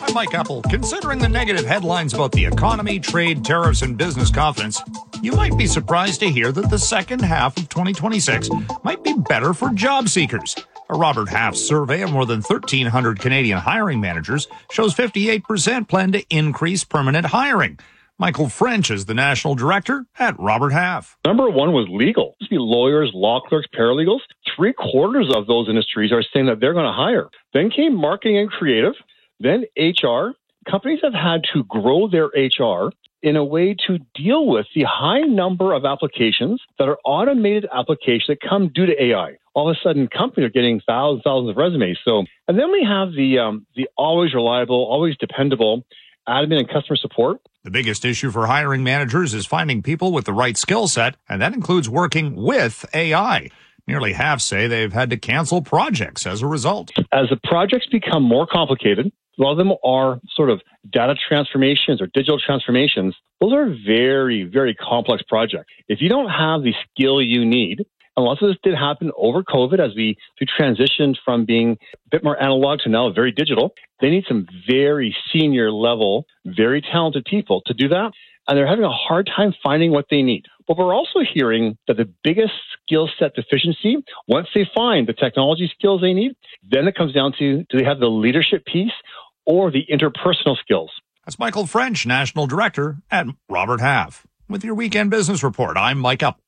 I'm Mike Apple. Considering the negative headlines about the economy, trade, tariffs, and business confidence, you might be surprised to hear that the second half of 2026 might be better for job seekers. A Robert Half survey of more than 1,300 Canadian hiring managers shows 58% plan to increase permanent hiring. Michael French is the national director at Robert Half. Number one was legal. It used to be lawyers, law clerks, paralegals. 3/4 of those industries are saying that they're going to hire. Then came marketing and creative. Then HR. Companies have had to grow their HR in a way to deal with the high number of applications that are automated applications that come due to AI. All of a sudden, companies are getting thousands of resumes. And then we have the always reliable, always dependable admin and customer support. The biggest issue for hiring managers is finding people with the right skill set, and that includes working with AI. Nearly half say they've had to cancel projects as a result. As the projects become more complicated, a lot of them are sort of data transformations or digital transformations. Those are very, very complex projects. If you don't have the skill you need, and lots of this did happen over COVID as we transitioned from being a bit more analog to now very digital, they need some very senior level, very talented people to do that. And they're having a hard time finding what they need. But we're also hearing that the biggest skill set deficiency, once they find the technology skills they need, then it comes down to, do they have the leadership piece or the interpersonal skills? That's Michael French, National Director at Robert Half. With your Weekend Business Report, I'm Mike Up.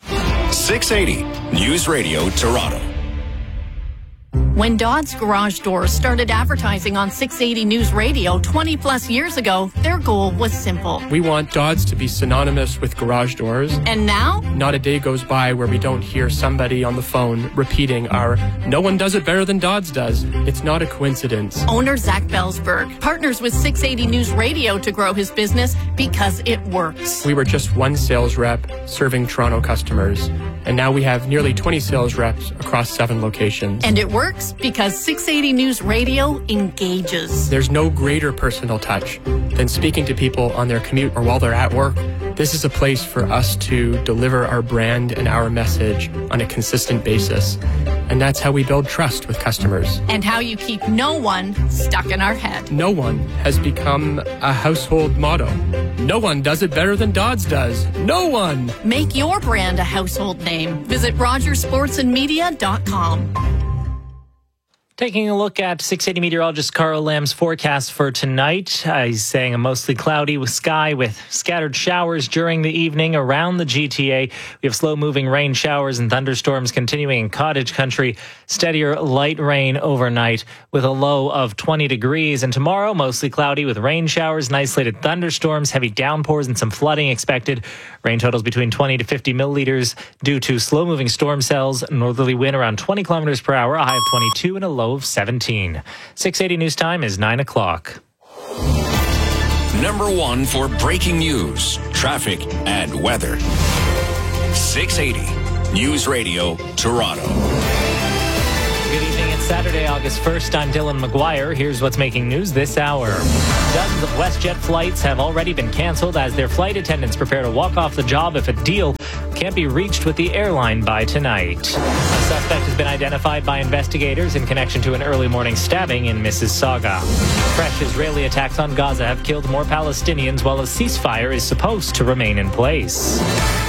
680 News Radio Toronto. When Dodds Garage Doors started advertising on 680 News Radio 20 plus years ago, their goal was simple. We want Dodds to be synonymous with garage doors. And now? Not a day goes by where we don't hear somebody on the phone repeating our "no one does it better than Dodds does." It's not a coincidence. Owner Zach Belsberg partners with 680 News Radio to grow his business because it works. We were just one sales rep serving Toronto customers, and now we have nearly 20 sales reps across 7 locations. And it works because 680 News Radio engages. There's no greater personal touch than speaking to people on their commute or while they're at work. This is a place for us to deliver our brand and our message on a consistent basis. And that's how we build trust with customers. And how you keep no one stuck in our head. No one has become a household motto. No one does it better than Dodds does. No one! Make your brand a household name. Visit RogersSportsandMedia.com. Taking a look at 680 meteorologist Carl Lamb's forecast for tonight. He's saying a mostly cloudy sky with scattered showers during the evening around the GTA. We have slow-moving rain showers and thunderstorms continuing in cottage country. Steadier light rain overnight with a low of 20 degrees. And tomorrow, mostly cloudy with rain showers and isolated thunderstorms, heavy downpours and some flooding expected. Rain totals between 20 to 50 milliliters due to slow-moving storm cells. Northerly wind around 20 kilometers per hour, a high of 22 and a low of 17. 680 news time is 9 o'clock. Number one for breaking news, traffic, and weather. 680 News Radio Toronto. Good evening. It's Saturday, August 1st. I'm Dylan McGuire. Here's what's making news this hour. Dozens of WestJet flights have already been canceled as their flight attendants prepare to walk off the job if a deal can't be reached with the airline by tonight. A suspect has been identified by investigators in connection to an early morning stabbing in Mississauga. Fresh Israeli attacks on Gaza have killed more Palestinians while a ceasefire is supposed to remain in place.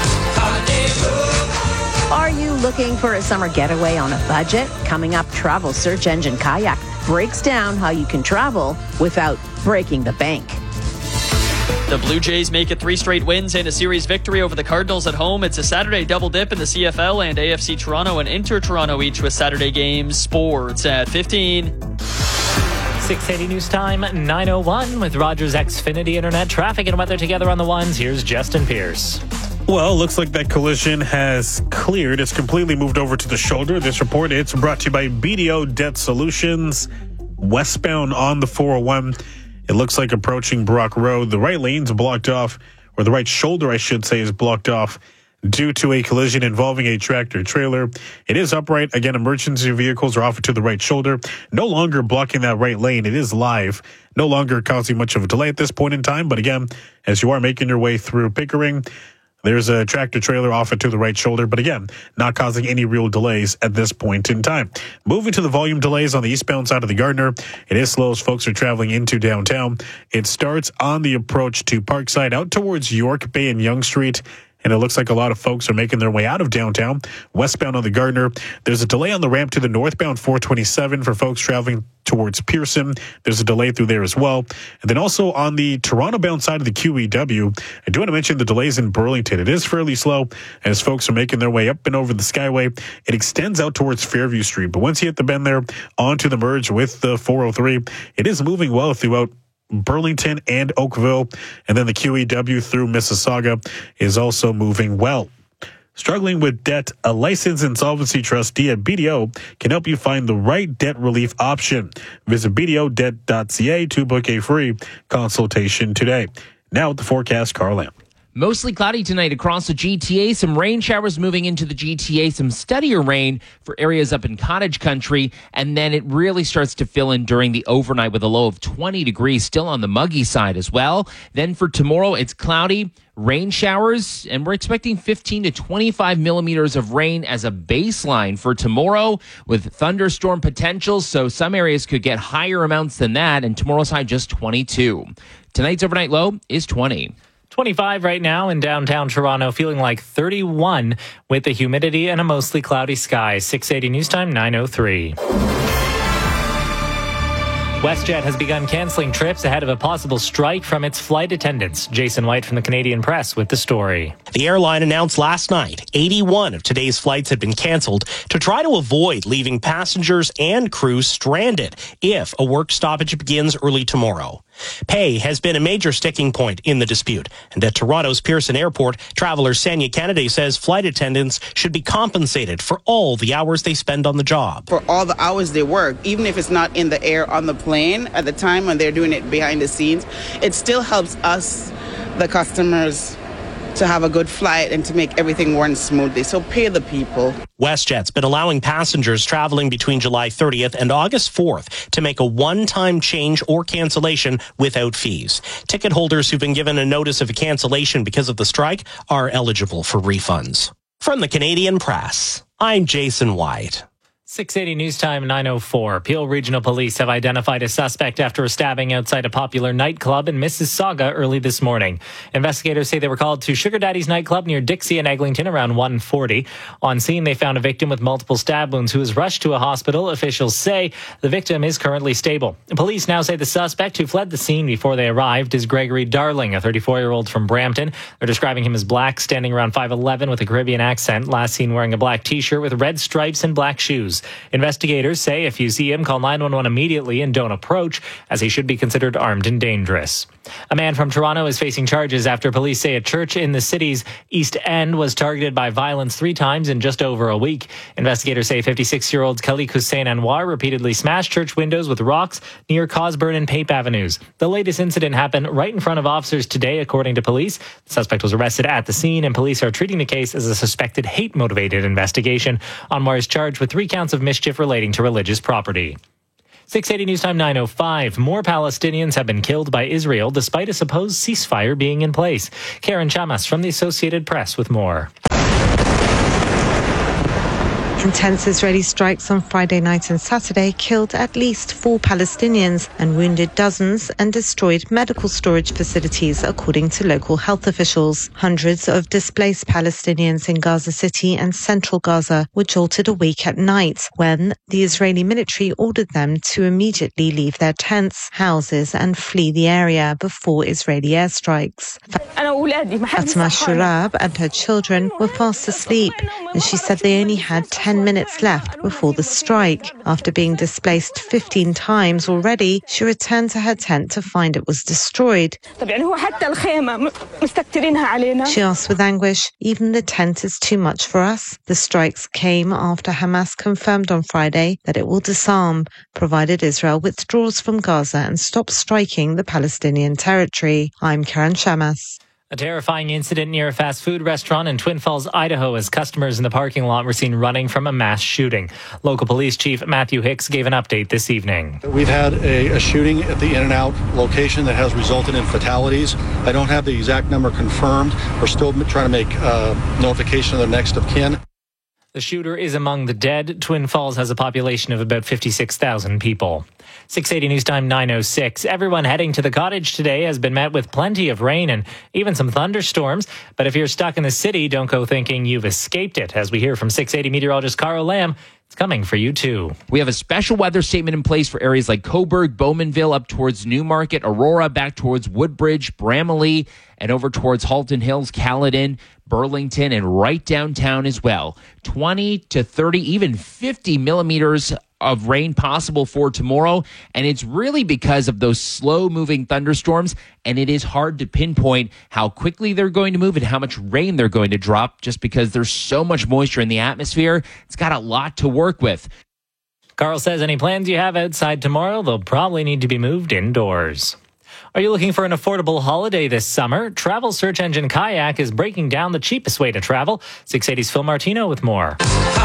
Are you looking for a summer getaway on a budget? Coming up, travel search engine Kayak breaks down how you can travel without breaking the bank. The Blue Jays make it 3 straight wins and a series victory over the Cardinals at home. It's a Saturday double dip in the CFL, and AFC Toronto and Inter Toronto each with Saturday games. Sports at 15. 680 news time, 9:01 with Rogers Xfinity Internet. Traffic and weather together on the ones. Here's Justin Pierce. Well, looks like that collision has cleared. It's completely moved over to the shoulder. This report, it's brought to you by BDO Debt Solutions. Westbound on the 401. It looks like approaching Brock Road. The right lane's blocked off, or the right shoulder, I should say, is blocked off due to a collision involving a tractor trailer. It is upright. Again, emergency vehicles are offered to the right shoulder. No longer blocking that right lane. It is live. No longer causing much of a delay at this point in time. But again, as you are making your way through Pickering, There's a tractor trailer off it to the right shoulder, but again, not causing any real delays at this point in time. Moving to the volume delays on the eastbound side of the Gardiner. It is slow as folks are traveling into downtown. It starts on the approach to Parkside out towards York Bay and Yonge Street. And it looks like a lot of folks are making their way out of downtown. Westbound on the Gardiner, there's a delay on the ramp to the northbound 427 for folks traveling towards Pearson. There's a delay through there as well. And then also on the Toronto-bound side of the QEW, I do want to mention the delays in Burlington. It is fairly slow as folks are making their way up and over the Skyway. It extends out towards Fairview Street. But once you hit the bend there, onto the merge with the 403, it is moving well throughout Burlington and Oakville, and then the QEW through Mississauga is also moving well. Struggling with debt, a licensed insolvency trustee at BDO can help you find the right debt relief option. Visit bdodebt.ca to book a free consultation today. Now with the forecast, Carl Lamb. Mostly cloudy tonight across the GTA. Some rain showers moving into the GTA. Some steadier rain for areas up in Cottage Country. And then it really starts to fill in during the overnight with a low of 20 degrees, still on the muggy side as well. Then for tomorrow, it's cloudy, rain showers, and we're expecting 15 to 25 millimeters of rain as a baseline for tomorrow with thunderstorm potential. So some areas could get higher amounts than that. And tomorrow's high just 22. Tonight's overnight low is 20. 25 right now in downtown Toronto, feeling like 31 with the humidity and a mostly cloudy sky. 680 News Time, 9:03. WestJet has begun canceling trips ahead of a possible strike from its flight attendants. Jason White from the Canadian Press with the story. The airline announced last night 81 of today's flights had been canceled to try to avoid leaving passengers and crews stranded if a work stoppage begins early tomorrow. Pay has been a major sticking point in the dispute. And at Toronto's Pearson Airport, traveler Sanya Kennedy says flight attendants should be compensated for all the hours they spend on the job. For all the hours they work, even if it's not in the air on the plane at the time when they're doing it behind the scenes, it still helps us, the customers, to have a good flight and to make everything run smoothly. So pay the people. WestJet's been allowing passengers traveling between July 30th and August 4th to make a one-time change or cancellation without fees. Ticket holders who've been given a notice of a cancellation because of the strike are eligible for refunds. From the Canadian Press, I'm Jason White. 680 News Time, 9:04. Peel Regional Police have identified a suspect after a stabbing outside a popular nightclub in Mississauga early this morning. Investigators say they were called to Sugar Daddy's nightclub near Dixie and Eglinton around 1:40. On scene, they found a victim with multiple stab wounds who was rushed to a hospital. Officials say the victim is currently stable. Police now say the suspect who fled the scene before they arrived is Gregory Darling, a 34-year-old from Brampton. They're describing him as black, standing around 5'11", with a Caribbean accent, last seen wearing a black T-shirt with red stripes and black shoes. Investigators say if you see him, call 911 immediately and don't approach, as he should be considered armed and dangerous. A man from Toronto is facing charges after police say a church in the city's East End was targeted by violence 3 times in just over a week. Investigators say 56-year-old Khalik Hussein Anwar repeatedly smashed church windows with rocks near Cosburn and Pape Avenues. The latest incident happened right in front of officers today, according to police. The suspect was arrested at the scene, and police are treating the case as a suspected hate-motivated investigation. Anwar is charged with 3 counts of mischief relating to religious property. 680 News Time, 9:05. More Palestinians have been killed by Israel despite a supposed ceasefire being in place. Karen Chamas from the Associated Press with more. Intense Israeli strikes on Friday night and Saturday killed at least 4 Palestinians and wounded dozens and destroyed medical storage facilities, according to local health officials. Hundreds of displaced Palestinians in Gaza City and central Gaza were jolted awake at night when the Israeli military ordered them to immediately leave their tents, houses and flee the area before Israeli airstrikes. Fatima Shurab and her children were fast asleep, and she said they only had 10 minutes left before the strike. After being displaced 15 times already, she returned to her tent to find it was destroyed. She asked with anguish, even the tent is too much for us? The strikes came after Hamas confirmed on Friday that it will disarm, provided Israel withdraws from Gaza and stops striking the Palestinian territory. I'm Karen Shamas. A terrifying incident near a fast food restaurant in Twin Falls, Idaho, as customers in the parking lot were seen running from a mass shooting. Local police chief Matthew Hicks gave an update this evening. We've had a shooting at the In-N-Out location that has resulted in fatalities. I don't have the exact number confirmed. We're still trying to make notification of the next of kin. The shooter is among the dead. Twin Falls has a population of about 56,000 people. 680 News Time 9:06. Everyone heading to the cottage today has been met with plenty of rain and even some thunderstorms. But if you're stuck in the city, don't go thinking you've escaped it. As we hear from 680 meteorologist Carl Lamb, it's coming for you too. We have a special weather statement in place for areas like Coburg, Bowmanville, up towards Newmarket, Aurora, back towards Woodbridge, Bramalea, and over towards Halton Hills, Caledon, Burlington, and right downtown as well. 20 to 30, even 50 millimeters of rain possible for tomorrow, and it's really because of those slow-moving thunderstorms, and it is hard to pinpoint how quickly they're going to move and how much rain they're going to drop just because there's so much moisture in the atmosphere. It's got a lot to work with. Carl says any plans you have outside tomorrow, they'll probably need to be moved indoors. Are you looking for an affordable holiday this summer? Travel search engine Kayak is breaking down the cheapest way to travel. 680's Phil Martino with more.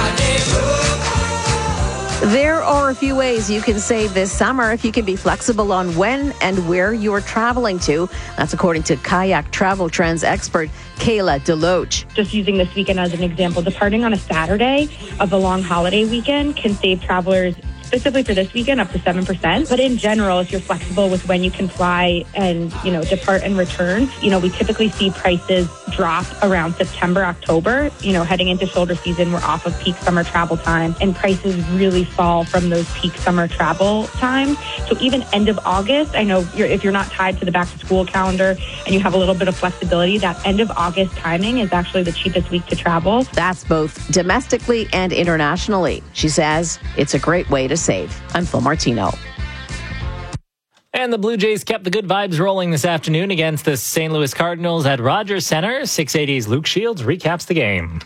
There are a few ways you can save this summer if you can be flexible on when and where you're traveling to. That's according to Kayak travel trends expert Kayla Deloach. Just using this weekend as an example, departing on a Saturday of a long holiday weekend can save travelers specifically for this weekend up to 7%. But in general, if you're flexible with when you can fly and, depart and return, we typically see prices drop around September, October. Heading into shoulder season, we're off of peak summer travel time and prices really fall from those peak summer travel times. So even end of August, I know if you're not tied to the back to school calendar and you have a little bit of flexibility, that end of August timing is actually the cheapest week to travel. That's both domestically and internationally. She says it's a great way to save. I'm Phil Martino. And the Blue Jays kept the good vibes rolling this afternoon against the St. Louis Cardinals at Rogers Center. 680's Luke Shields recaps the game.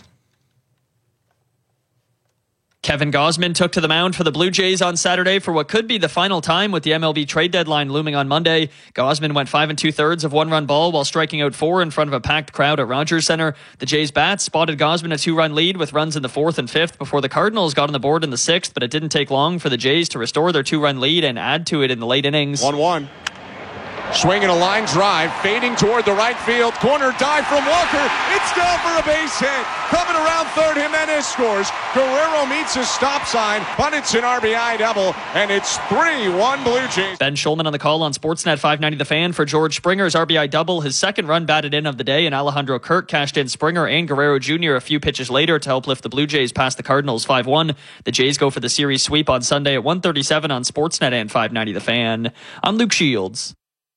Kevin Gausman took to the mound for the Blue Jays on Saturday for what could be the final time with the MLB trade deadline looming on Monday. Gausman went 5 2/3 of one-run ball while striking out 4 in front of a packed crowd at Rogers Center. The Jays bats spotted Gausman a 2-run lead with runs in the 4th and 5th before the Cardinals got on the board in the 6th, but it didn't take long for the Jays to restore their 2-run lead and add to it in the late innings. 1-1. Swinging a line drive, fading toward the right field. Corner dive from Walker. It's down for a base hit. Coming around third, Jimenez scores. Guerrero meets his stop sign, but it's an RBI double, and it's 3-1 Blue Jays. Ben Schulman on the call on Sportsnet 590 The Fan for George Springer's RBI double, his second run batted in of the day, and Alejandro Kirk cashed in Springer and Guerrero Jr. a few pitches later to help lift the Blue Jays past the Cardinals 5-1. The Jays go for the series sweep on Sunday at 1:37 on Sportsnet and 590 The Fan. I'm Luke Shields.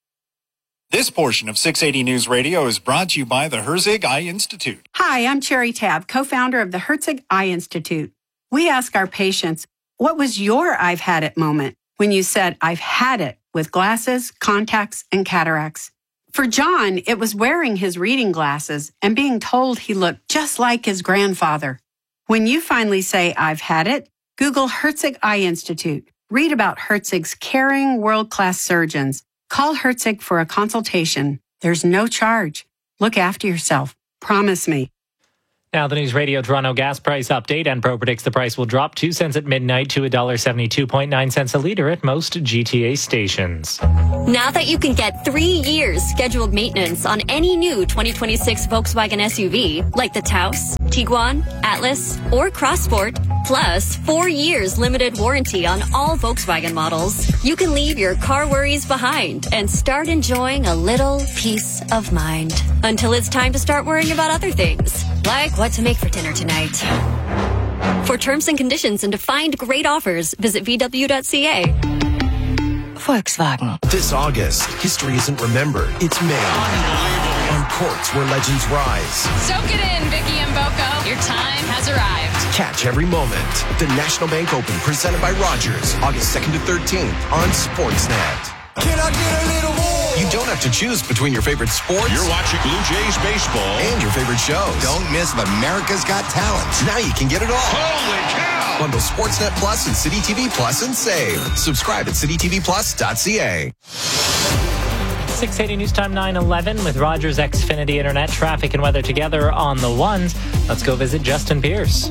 This portion of 680 News Radio is brought to you by the Herzig Eye Institute. Hi, I'm Cherry Tabb, co-founder of the Herzig Eye Institute. We ask our patients, what was your I've had it moment when you said, I've had it with glasses, contacts, and cataracts? For John, it was wearing his reading glasses and being told he looked just like his grandfather. When you finally say, I've had it, Google Herzig Eye Institute. Read about Herzig's caring, world-class surgeons. Call Herzig for a consultation. There's no charge. Look after yourself. Promise me. Now the News Radio Toronto gas price update. Enpro predicts the price will drop 2 cents at midnight to $1.72.9 a litre at most GTA stations. Now that you can get 3 years scheduled maintenance on any new 2026 Volkswagen SUV, like the Taos, Tiguan, Atlas, or Crossport, plus 4 years limited warranty on all Volkswagen models, you can leave your car worries behind and start enjoying a little peace of mind. Until it's time to start worrying about other things, like what to make for dinner tonight. For terms and conditions and to find great offers, visit VW.ca. Volkswagen. This August, history isn't remembered, it's made. On courts where legends rise. Soak it in, Vicky and Boko. Your time has arrived. Catch every moment. The National Bank Open, presented by Rogers, August 2nd to 13th on Sportsnet. Can I get a little more? You don't have to choose between your favorite sports. You're watching Blue Jays baseball. And your favorite shows. Don't miss America's Got Talent. Now you can get it all. Holy cow! Bundle Sportsnet Plus and City TV Plus and save. Subscribe at citytvplus.ca. 680 News Time 9:11 with Rogers Xfinity Internet. Traffic and weather together on the ones. Let's go visit Justin Pierce.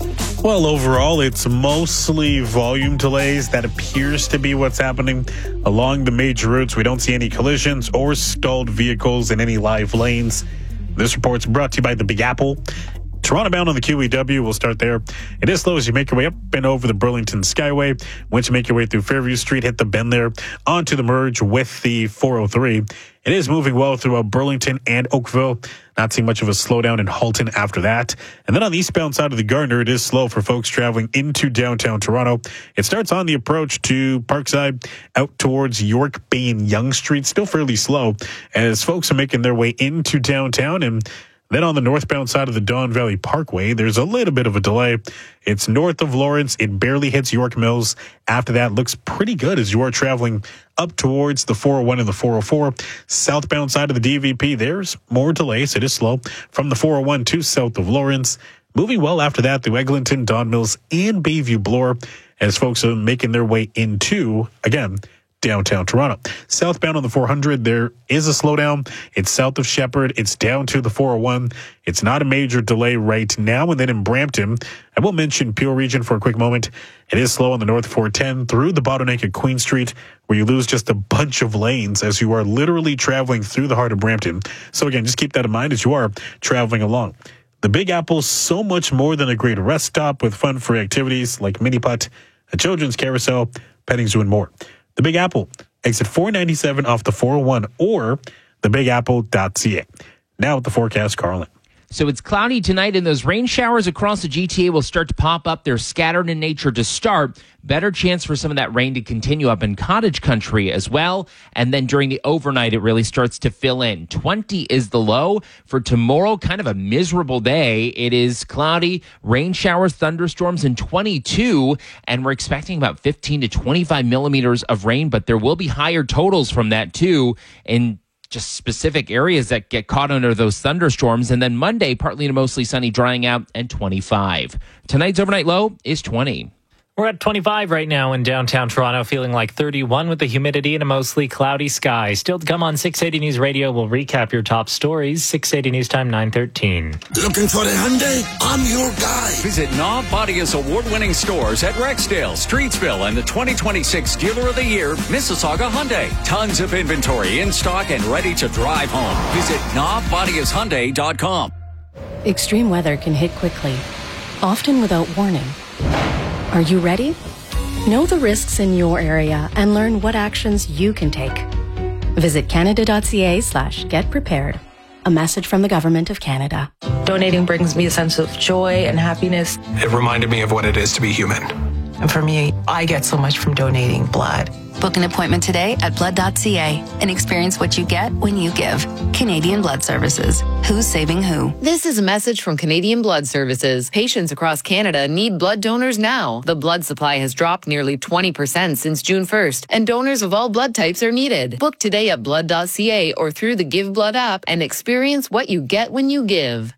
Well, overall, it's mostly volume delays. That appears to be what's happening along the major routes. We don't see any collisions or stalled vehicles in any live lanes. This report's brought to you by the Big Apple. Toronto bound on the QEW, we'll start there. It is slow as you make your way up and over the Burlington Skyway. Once you make your way through Fairview Street, hit the bend there onto the merge with the 403. It is moving well throughout Burlington and Oakville. Not seeing much of a slowdown in Halton after that. And then on the eastbound side of the Gardner, it is slow for folks traveling into downtown Toronto. It starts on the approach to Parkside out towards York Bay and Yonge Street. Still fairly slow as folks are making their way into downtown. And then on the northbound side of the Don Valley Parkway, there's a little bit of a delay. It's north of Lawrence. It barely hits York Mills. After that, looks pretty good as you are traveling up towards the 401 and the 404. Southbound side of the DVP, there's more delays. It is slow from the 401 to south of Lawrence. Moving well after that through Eglinton, Don Mills, and Bayview Bloor as folks are making their way into, again, downtown Toronto. Southbound on the 400, there is a slowdown. It's south of Shepherd. It's down to the 401. It's not a major delay right now. And then in Brampton, I will mention Peel Region for a quick moment. It is slow on the North 410 through the bottleneck at Queen Street, where you lose just a bunch of lanes as you are literally traveling through the heart of Brampton. So again, just keep that in mind as you are traveling along. The Big Apple, so much more than a great rest stop with fun-free activities like mini putt, a children's carousel, petting zoo, and more. The Big Apple, exit 497 off the 401 or thebigapple.ca. Now with the forecast, Carlin. So it's cloudy tonight, and those rain showers across the GTA will start to pop up. They're scattered in nature to start. Better chance for some of that rain to continue up in cottage country as well. And then during the overnight, it really starts to fill in. 20 is the low. For tomorrow, kind of a miserable day. It is cloudy, rain showers, thunderstorms, and 22. And we're expecting about 15 to 25 millimeters of rain, but there will be higher totals from that too. And just specific areas that get caught under those thunderstorms. And then Monday, partly to mostly sunny, drying out, and 25. Tonight's overnight low is 20. We're at 25 right now in downtown Toronto, feeling like 31 with the humidity and a mostly cloudy sky. Still to come on 680 News Radio, we'll recap your top stories. 680 News Time 9:13. Looking for a Hyundai? I'm your guy. Visit Knob Bodia's award-winning stores at Rexdale, Streetsville, and the 2026 Dealer of the Year, Mississauga Hyundai. Tons of inventory in stock and ready to drive home. Visit knobbodiashyundai.com. Extreme weather can hit quickly, often without warning. Are you ready? Know the risks in your area and learn what actions you can take. Visit canada.ca/getprepared. A message from the Government of Canada. Donating brings me a sense of joy and happiness. It reminded me of what it is to be human. And for me, I get so much from donating blood. Book an appointment today at blood.ca and experience what you get when you give. Canadian Blood Services. Who's saving who? This is a message from Canadian Blood Services. Patients across Canada need blood donors now. The blood supply has dropped nearly 20% since June 1st, and donors of all blood types are needed. Book today at blood.ca or through the Give Blood app and experience what you get when you give.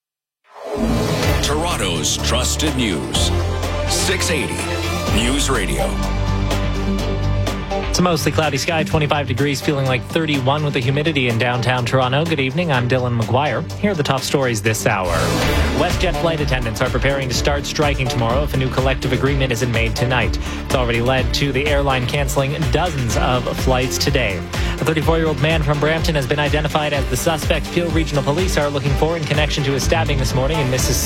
Toronto's trusted news. 680 News Radio. It's a mostly cloudy sky, 25 degrees, feeling like 31 with the humidity in downtown Toronto. Good evening, I'm Dylan McGuire. Here are the top stories this hour. WestJet flight attendants are preparing to start striking tomorrow if a new collective agreement isn't made tonight. It's already led to the airline canceling dozens of flights today. A 34-year-old man from Brampton has been identified as the suspect Peel Regional Police are looking for in connection to a stabbing this morning in Mississauga.